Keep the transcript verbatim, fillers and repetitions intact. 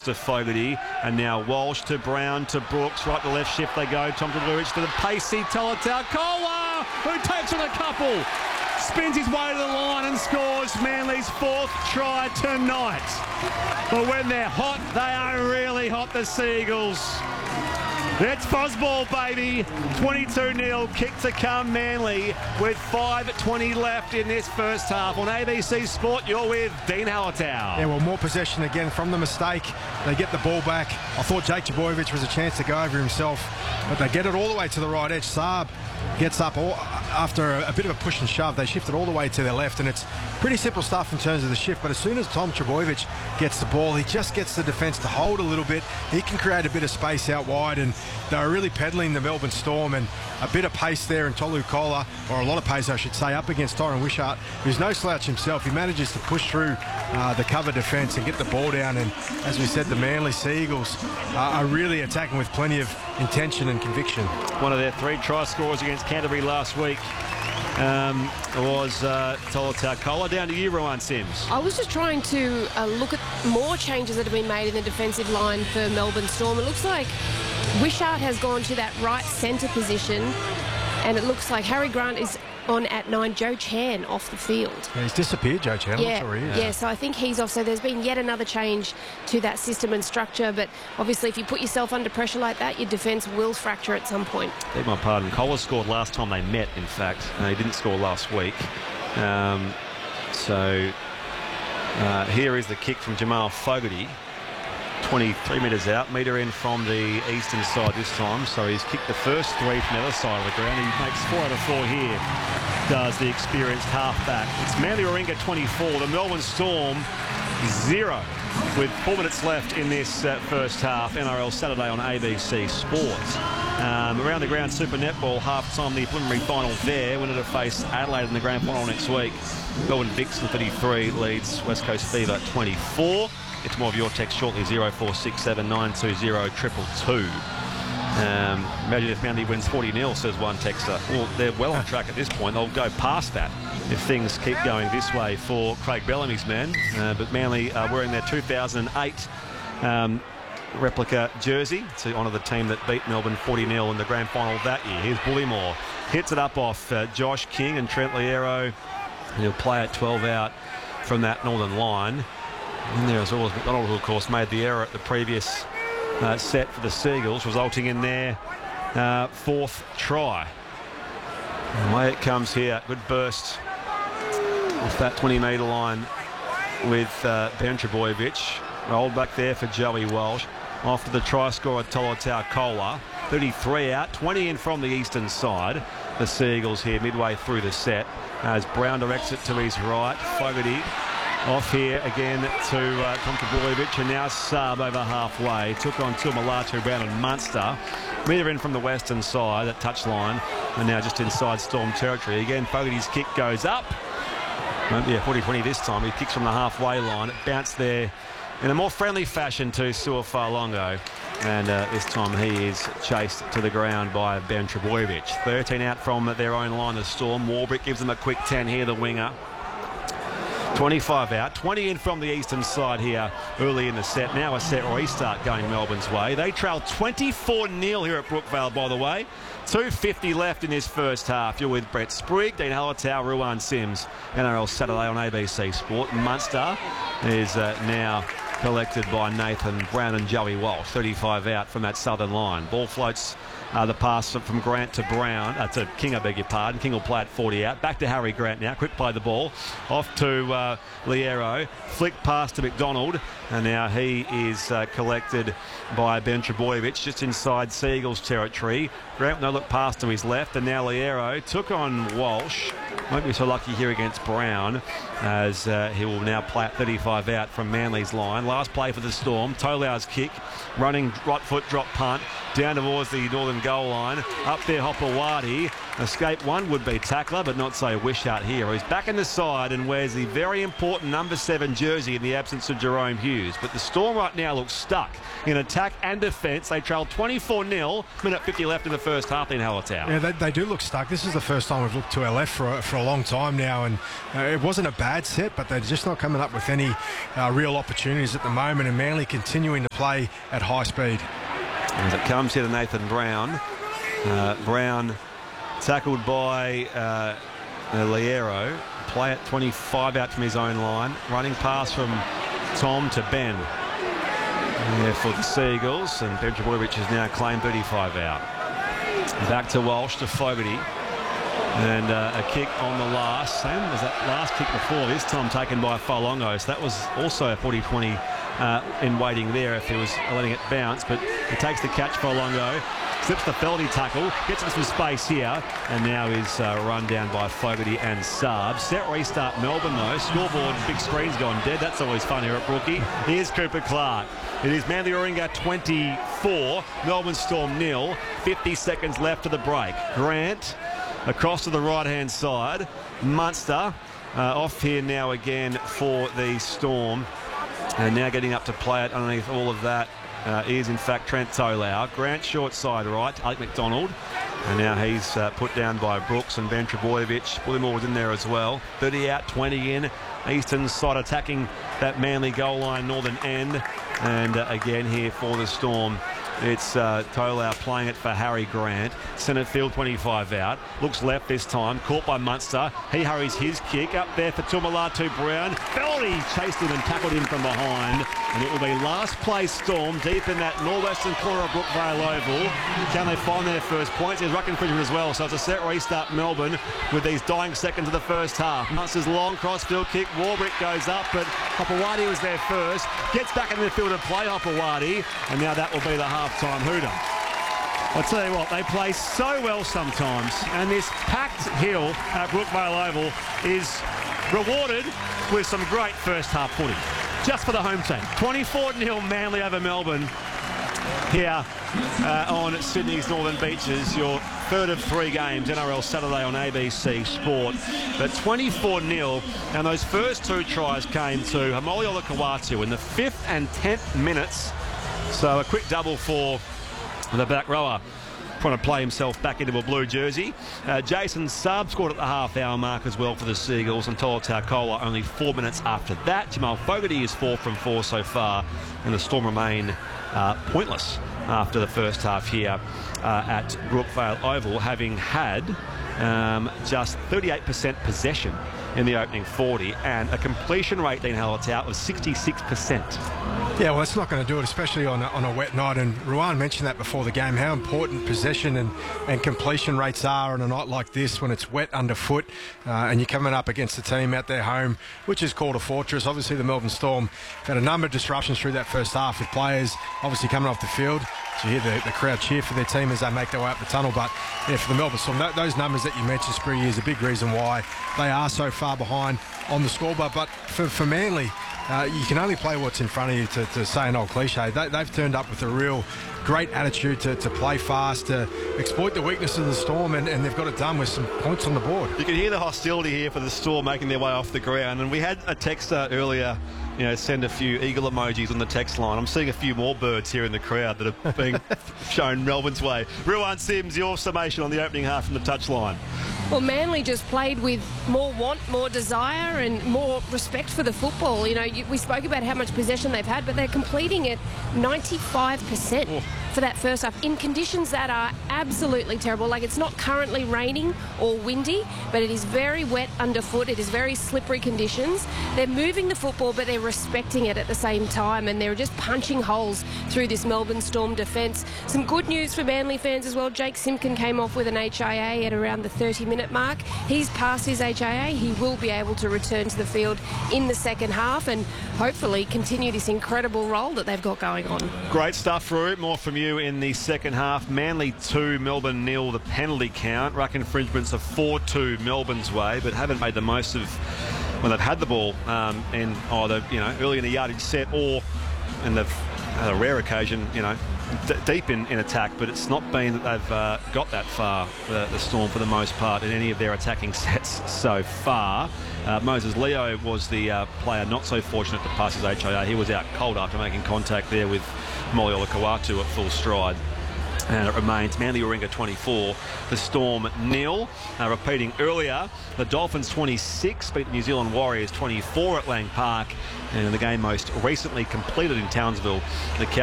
to Fogarty, and now Walsh to Brown to Brooks, right to left shift they go. Tom Trbojevic to the pacey Tolutau Kola, who takes on a couple, spins his way to the line and scores Manly's fourth try tonight. But when they're hot, they are really hot, the Seagulls. It's Fuzzball, baby. twenty-two nil, kick to come Manly with five twenty left in this first half. On A B C Sport, you're with Dean Hallertau. Yeah, well, more possession again from the mistake. They get the ball back. I thought Jake Trbojevic was a chance to go over himself, but they get it all the way to the right edge. Saab gets up all, after a, a bit of a push and shove. They shift it all the way to their left, and it's pretty simple stuff in terms of the shift. But as soon as Tom Trbojevic gets the ball, he just gets the defence to hold a little bit. He can create a bit of space out wide, and they're really peddling the Melbourne Storm, and a bit of pace there in Tolu Kola, or a lot of pace I should say, up against Tyron Wishart, who's no slouch himself. He manages to push through uh, the cover defence and get the ball down, and as we said, the Manly Seagulls uh, are really attacking with plenty of intention and conviction. One of their three try scorers against Canterbury last week um, was uh, Tolutau Kola. Down to you, Ruan Sims. I was just trying to uh, look at more changes that have been made in the defensive line for Melbourne Storm. It looks like Wishart has gone to that right centre position, and it looks like Harry Grant is on at nine. Joe Chan off the field. Yeah, he's disappeared, Joe Chan. Yeah, I'm sure he is. yeah, so I think he's off. So there's been yet another change to that system and structure, but obviously if you put yourself under pressure like that, your defence will fracture at some point. Beg my pardon. Kola scored last time they met, in fact. Uh, he didn't score last week. Um, so uh, here is the kick from Jamal Fogarty. twenty-three metres out, metre in from the eastern side this time. So he's kicked the first three from the other side of the ground. He makes four out of four here, does the experienced halfback. It's Manly Warringah twenty-four, the Melbourne Storm zero, with four minutes left in this uh, first half. N R L Saturday on A B C Sports. Um, around the ground Super Netball half-time, the preliminary final there. Winner to face Adelaide in the grand final next week. Melbourne Vixen thirty-three leads West Coast Fever twenty-four. It's more of your text shortly, zero four six seven nine two zero two two two. Um, imagine if Manly wins forty nil, says one texter. Well, they're well on track at this point. They'll go past that if things keep going this way for Craig Bellamy's men. Uh, but Manly are wearing their two thousand eight um, replica jersey to honour the team that beat Melbourne forty nil in the grand final that year. Here's Bullymore. Hits it up off uh, Josh King and Trent Liero. And he'll play at twelve out from that northern line. And there as always, McDonald, who of course made the error at the previous uh, set for the Seagulls, resulting in their uh, fourth try. And away it comes here. Good burst off that twenty metre line with uh, Ben Trbojevic. Rolled back there for Joey Walsh. After the try scorer, Tolutau Kola. thirty-three out, twenty in from the eastern side. The Seagulls here midway through the set as Brown directs it to his right. Fogarty off here again to uh, Tom Trbojevic, and now Saab over halfway. Took on Tuamulatu, Brown and Munster. Metre in from the western side, that touchline, and now just inside Storm territory. Again, Fogarty's kick goes up. Won't be a forty twenty this time. He kicks from the halfway line. It bounced there in a more friendly fashion to Suafalongo. And uh, this time he is chased to the ground by Ben Trbojevic. thirteen out from their own line, the Storm. Warbrick gives them a quick ten here, the winger. twenty-five out, twenty in from the eastern side here early in the set. Now a set restart going Melbourne's way. They trail twenty-four nil here at Brookvale, by the way. two fifty left in this first half. You're with Brett Sprigg, Dean Hallertau, Ruan Sims. N R L Saturday on A B C Sport. Munster is uh, now collected by Nathan Brown and Joey Walsh. thirty-five out from that southern line. Ball floats uh, the pass from Grant to Brown, uh, to King, I beg your pardon. King will play at forty out. Back to Harry Grant now. Quick play the ball. Off to uh, Liero. Flick pass to McDonald. And now he is uh, collected by Ben Trbojevic just inside Seagulls territory. Grant no look pass to his left, and now Liero took on Walsh. Won't be so lucky here against Brown, as uh, he will now play at thirty-five out from Manly's line. Last play for the Storm. Tolau's kick, running right foot drop punt down towards the northern goal line. Up there Hopewadi. Escape one would-be tackler, but not so Wishart here. He's back in the side and wears the very important number seven jersey in the absence of Jerome Hughes. But the Storm right now looks stuck in attack and defence. They trail twenty-four nil. minute fifty left in the first half in Hallertau. Yeah, they, they do look stuck. This is the first time we've looked to our left for, for a long time now, and uh, it wasn't a bad set, but they're just not coming up with any uh, real opportunities at the moment, and Manly continuing to play at high speed. As it comes here to Nathan Brown. Uh, Brown tackled by uh, Liero. Play at twenty-five out from his own line. Running pass from Tom to Ben. There for the Seagulls, and Ben Trebojevic has now claimed thirty-five out. Back to Walsh to Fogarty. And uh, a kick on the last, same as that last kick before, this time taken by Faolongo. So that was also a forty twenty uh, in waiting there if he was letting it bounce. But he takes the catch, Faolongo, slips the Feldy tackle, gets him some space here, and now is uh, run down by Fogarty and Saab. Set restart Melbourne though. Scoreboard, big screen's gone dead. That's always fun here at Brookie. Here's Cooper Clark. It is Manly Warringah twenty-four, Melbourne Storm nil. fifty seconds left to the break. Grant across to the right-hand side. Munster uh, off here now again for the Storm. And now getting up to play it underneath all of that uh, is, in fact, Trent Tolau. Grant short side right, Alec McDonald. And now he's uh, put down by Brooks, and Ben Trebojevic. Bullimore was in there as well. thirty out, twenty in. Eastern side attacking that Manly goal line, northern end. And uh, again here for the Storm, it's uh, Tolau playing it for Harry Grant. Centre field, twenty-five out. Looks left this time. Caught by Munster. He hurries his kick up there for Tumalatu Brown. Feldy chased him and tackled him from behind. And it will be last place Storm deep in that northwestern corner of Brookvale Oval. Can they find their first points? There's ruck infringement as well. So it's a set restart Melbourne with these dying seconds of the first half. Munster's long cross-field kick. Warbrick goes up, but Hopewadi was there first. Gets back in the field to play Hopewadi. And now that will be the half-time hooter. I'll tell you what, they play so well sometimes, and this packed hill at Brookvale Oval is rewarded with some great first half footy. Just for the home team. twenty-four nil Manly over Melbourne here uh, on Sydney's Northern Beaches. Your third of three games, N R L Saturday on A B C Sport. But twenty-four nil, and those first two tries came to Haumole Olakau'atu in the fifth and tenth minutes. So a quick double for the back rower, trying to play himself back into a blue jersey. Uh, Jason Saab scored at the half-hour mark as well for the Seagulls, and Tola Taukola only four minutes after that. Jamal Fogarty is four from four so far, and the Storm remain uh, pointless after the first half here uh, at Brookvale Oval, having had um, just thirty-eight percent possession in the opening forty, and a completion rate, Dean Hallertau, of sixty-six percent. Yeah, well, that's not going to do it, especially on a, on a wet night. And Ruan mentioned that before the game, how important possession and, and completion rates are on a night like this when it's wet underfoot uh, and you're coming up against a team at their home, which is called a fortress. Obviously, the Melbourne Storm had a number of disruptions through that first half with players obviously coming off the field. So you hear the, the crowd cheer for their team as they make their way up the tunnel. But yeah, for the Melbourne Storm, that, those numbers that you mentioned, Spree, is a big reason why they are so far behind on the scoreboard. But for, for Manly, uh, you can only play what's in front of you, to, to say an old cliche. They, they've turned up with a real great attitude to, to play fast, to exploit the weaknesses of the Storm, and, and they've got it done with some points on the board. You can hear the hostility here for the Storm making their way off the ground. And we had a texter earlier, you know, send a few eagle emojis on the text line. I'm seeing a few more birds here in the crowd that are being shown Melbourne's way. Ruan Sims, your summation on the opening half from the touchline. Well, Manly just played with more want, more desire, and more respect for the football. You know, you, we spoke about how much possession they've had, but they're completing it ninety-five percent oh. for that first half in conditions that are absolutely terrible. Like, it's not currently raining or windy, but it is very wet underfoot. It is very slippery conditions. They're moving the football, but they're respecting it at the same time, and they're just punching holes through this Melbourne Storm defence. Some good news for Manly fans as well. Jake Simpkin came off with an H I A at around the thirty minute mark. He's passed his H I A. He will be able to return to the field in the second half and hopefully continue this incredible role that they've got going on. Great stuff, Roo. More from you in the second half. Manly two, Melbourne nil, the penalty count. Ruck infringements of four two Melbourne's way, but haven't made the most of when they've had the ball um, in either, you know, early in the yardage set, or and they've had a rare occasion, you know, D deep in, in attack, but it's not been that they've uh, got that far, the, the Storm, for the most part, in any of their attacking sets so far. Uh, Moses Leo was the uh, player not so fortunate to pass his H I A. He was out cold after making contact there with Haumole Olakau'atu at full stride. And it remains Manly Warringah twenty-four, the Storm nil. Uh, repeating earlier, the Dolphins twenty-six beat the New Zealand Warriors twenty-four at Lang Park. And in the game most recently completed in Townsville, the Cow